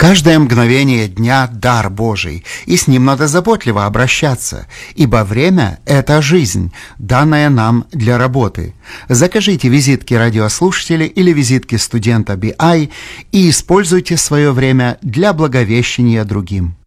Каждое мгновение дня – дар Божий, и с ним надо заботливо обращаться, ибо время – это жизнь, данная нам для работы. Закажите визитки радиослушателя или визитки студента BI и используйте свое время для благовещения другим.